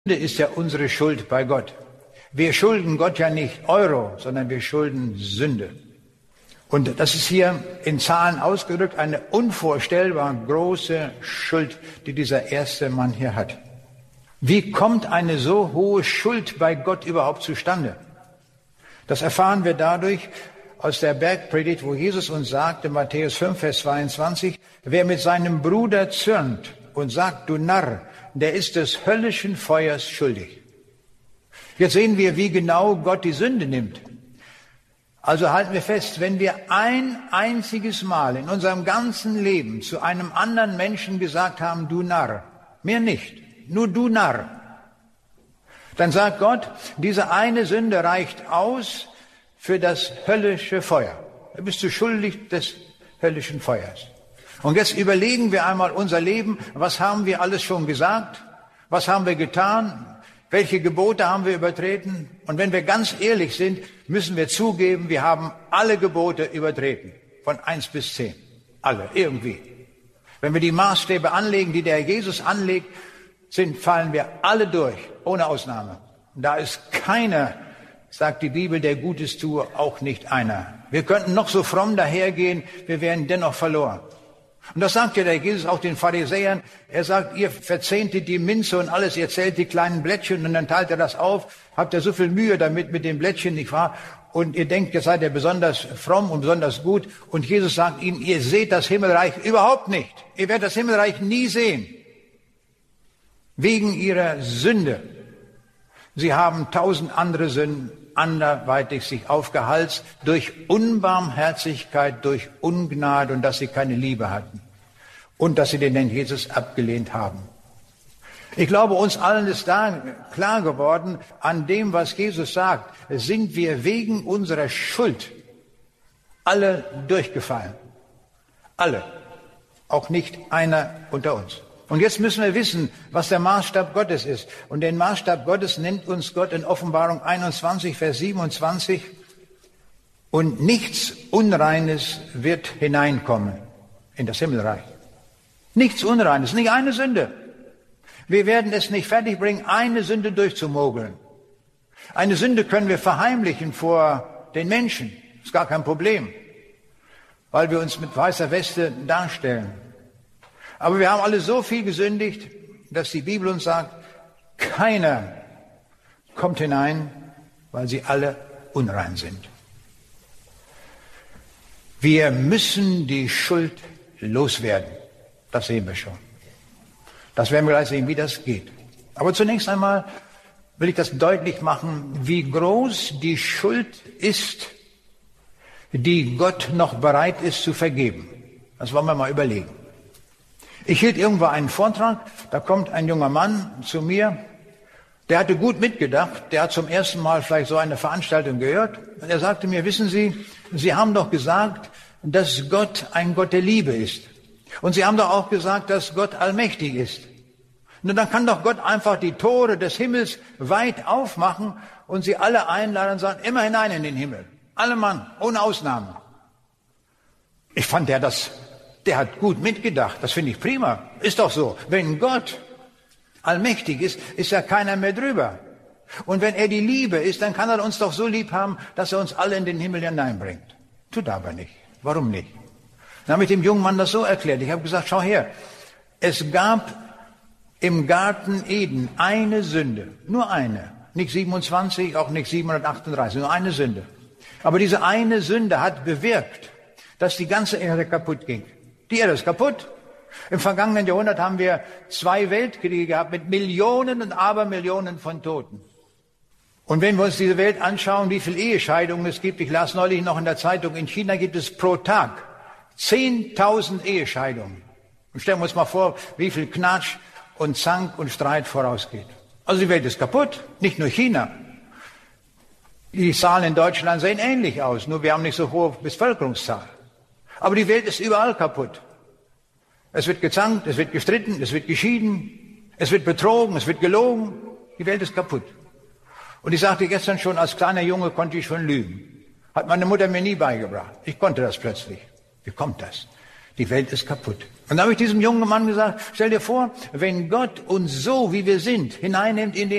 Ist ja unsere Schuld bei Gott. Wir schulden Gott ja nicht Euro, sondern wir schulden Sünde. Und das ist hier in Zahlen ausgedrückt eine unvorstellbar große Schuld, die dieser erste Mann hier hat. Wie kommt eine so hohe Schuld bei Gott überhaupt zustande? Das erfahren wir dadurch aus der Bergpredigt, wo Jesus uns sagte, Matthäus 5, Vers 22, wer mit seinem Bruder zürnt und sagt, du Narr, der ist des höllischen Feuers schuldig. Jetzt sehen wir, wie genau Gott die Sünde nimmt. Also halten wir fest, wenn wir ein einziges Mal in unserem ganzen Leben zu einem anderen Menschen gesagt haben, du Narr, mehr nicht, nur du Narr, dann sagt Gott, diese eine Sünde reicht aus für das höllische Feuer. Da bist du schuldig des höllischen Feuers. Und jetzt überlegen wir einmal unser Leben, was haben wir alles schon gesagt, was haben wir getan, welche Gebote haben wir übertreten. Und wenn wir ganz ehrlich sind, müssen wir zugeben, wir haben alle Gebote übertreten, von 1 bis 10, alle, irgendwie. Wenn wir die Maßstäbe anlegen, die der Jesus anlegt, fallen wir alle durch, ohne Ausnahme. Und da ist keiner, sagt die Bibel, der Gutes tue, auch nicht einer. Wir könnten noch so fromm dahergehen, wir wären dennoch verloren. Und das sagt ja der Jesus auch den Pharisäern. Er sagt, ihr verzehntet die Minze und alles, ihr zählt die kleinen Blättchen und dann teilt er das auf. Habt ihr so viel Mühe damit mit den Blättchen, nicht wahr? Und ihr denkt, jetzt seid ihr besonders fromm und besonders gut. Und Jesus sagt ihnen, ihr seht das Himmelreich überhaupt nicht. Ihr werdet das Himmelreich nie sehen. Wegen ihrer Sünde. Sie haben 1000 andere Sünden anderweitig sich aufgehalst durch Unbarmherzigkeit, durch Ungnade und dass sie keine Liebe hatten und dass sie den Herrn Jesus abgelehnt haben. Ich glaube, uns allen ist da klar geworden, an dem, was Jesus sagt, sind wir wegen unserer Schuld alle durchgefallen. Alle. Auch nicht einer unter uns. Und jetzt müssen wir wissen, was der Maßstab Gottes ist. Und den Maßstab Gottes nennt uns Gott in Offenbarung 21, Vers 27. Und nichts Unreines wird hineinkommen in das Himmelreich. Nichts Unreines, nicht eine Sünde. Wir werden es nicht fertigbringen, eine Sünde durchzumogeln. Eine Sünde können wir verheimlichen vor den Menschen. Ist gar kein Problem, weil wir uns mit weißer Weste darstellen. Aber wir haben alle so viel gesündigt, dass die Bibel uns sagt, keiner kommt hinein, weil sie alle unrein sind. Wir müssen die Schuld loswerden. Das sehen wir schon. Das werden wir gleich sehen, wie das geht. Aber zunächst einmal will ich das deutlich machen, wie groß die Schuld ist, die Gott noch bereit ist zu vergeben. Das wollen wir mal überlegen. Ich hielt irgendwo einen Vortrag, da kommt ein junger Mann zu mir, der hatte gut mitgedacht, der hat zum ersten Mal vielleicht so eine Veranstaltung gehört. Und er sagte mir, wissen Sie, Sie haben doch gesagt, dass Gott ein Gott der Liebe ist. Und Sie haben doch auch gesagt, dass Gott allmächtig ist. Nun, dann kann doch Gott einfach die Tore des Himmels weit aufmachen und Sie alle einladen und sagen, immer hinein in den Himmel. Alle Mann, ohne Ausnahme. Ich fand der hat gut mitgedacht, das finde ich prima. Ist doch so, wenn Gott allmächtig ist, ist ja keiner mehr drüber. Und wenn er die Liebe ist, dann kann er uns doch so lieb haben, dass er uns alle in den Himmel hineinbringt. Tut er aber nicht. Warum nicht? Dann habe ich dem jungen Mann das so erklärt. Ich habe gesagt, schau her, es gab im Garten Eden eine Sünde, nur eine. Nicht 27, auch nicht 738, nur eine Sünde. Aber diese eine Sünde hat bewirkt, dass die ganze Erde kaputt ging. Die Erde ist kaputt. Im vergangenen Jahrhundert haben wir 2 Weltkriege gehabt mit Millionen und Abermillionen von Toten. Und wenn wir uns diese Welt anschauen, wie viele Ehescheidungen es gibt, ich las neulich noch in der Zeitung, in China gibt es pro Tag 10.000 Ehescheidungen. Und stellen wir uns mal vor, wie viel Knatsch und Zank und Streit vorausgeht. Also die Welt ist kaputt, nicht nur China. Die Zahlen in Deutschland sehen ähnlich aus, nur wir haben nicht so hohe Bevölkerungszahl. Aber die Welt ist überall kaputt. Es wird gezankt, es wird gestritten, es wird geschieden, es wird betrogen, es wird gelogen. Die Welt ist kaputt. Und ich sagte gestern schon, als kleiner Junge konnte ich schon lügen. Hat meine Mutter mir nie beigebracht. Ich konnte das plötzlich. Wie kommt das? Die Welt ist kaputt. Und da habe ich diesem jungen Mann gesagt, stell dir vor, wenn Gott uns so, wie wir sind, hineinnimmt in den